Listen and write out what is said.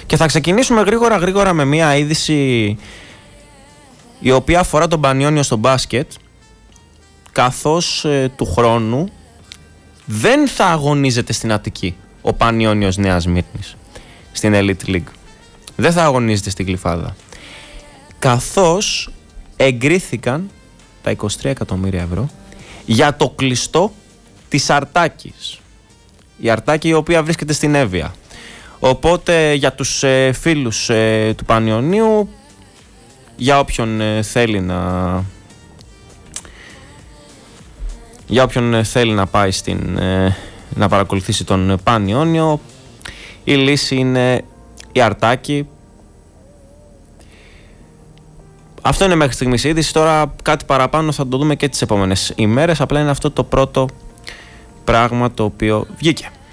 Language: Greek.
Και θα ξεκινήσουμε γρήγορα με μια είδηση η οποία αφορά τον Πανιόνιο στο μπάσκετ, καθώς του χρόνου δεν θα αγωνίζεται στην Αττική ο Πανιόνιος Νέας Σμύρνης στην Elite League. Δεν θα αγωνίζεται στην Γλυφάδα, καθώς εγκρίθηκαν τα 23 εκατομμύρια ευρώ για το κλειστό της Αρτάκης. Η Αρτάκη, η οποία βρίσκεται στην Εύβοια. Οπότε για τους φίλους του Πανιωνίου, για όποιον θέλει να πάει να παρακολουθήσει τον Πανιόνιο, η λύση είναι η Αρτάκη. Αυτό είναι μέχρι στιγμής η είδηση. Τώρα κάτι παραπάνω θα το δούμε και τις επόμενες ημέρες. Απλά είναι αυτό το πρώτο πράγμα το οποίο βγήκε.